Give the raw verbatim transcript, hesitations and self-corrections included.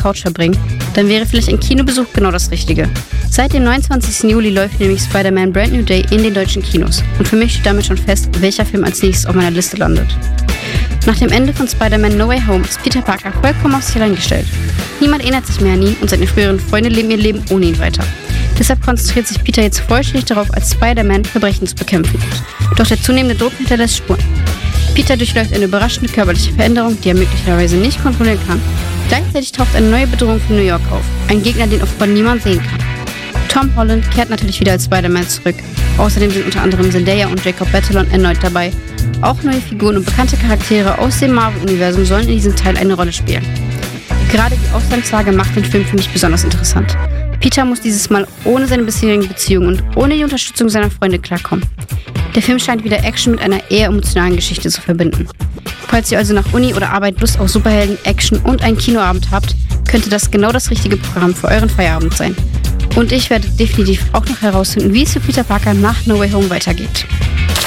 Couch verbringen, dann wäre vielleicht ein Kinobesuch genau das Richtige. Seit dem neunundzwanzigsten Juli läuft nämlich Spider-Man Brand New Day in den deutschen Kinos und für mich steht damit schon fest, welcher Film als nächstes auf meiner Liste landet. Nach dem Ende von Spider-Man No Way Home ist Peter Parker vollkommen auf sich allein gestellt. Niemand erinnert sich mehr an ihn und seine früheren Freunde leben ihr Leben ohne ihn weiter. Deshalb konzentriert sich Peter jetzt vollständig darauf, als Spider-Man Verbrechen zu bekämpfen. Doch der zunehmende Druck hinterlässt Spuren. Peter durchläuft eine überraschende körperliche Veränderung, die er möglicherweise nicht kontrollieren kann. Gleichzeitig taucht eine neue Bedrohung für New York auf, ein Gegner, den offenbar niemand sehen kann. Tom Holland kehrt natürlich wieder als Spider-Man zurück. Außerdem sind unter anderem Zendaya und Jacob Batalon erneut dabei. Auch neue Figuren und bekannte Charaktere aus dem Marvel-Universum sollen in diesem Teil eine Rolle spielen. Gerade die Ausgangslage macht den Film für mich besonders interessant. Peter muss dieses Mal ohne seine bisherigen Beziehungen und ohne die Unterstützung seiner Freunde klarkommen. Der Film scheint wieder Action mit einer eher emotionalen Geschichte zu verbinden. Falls ihr also nach Uni oder Arbeit Lust auf Superhelden, Action und einen Kinoabend habt, könnte das genau das richtige Programm für euren Feierabend sein. Und ich werde definitiv auch noch herausfinden, wie es für Peter Parker nach No Way Home weitergeht.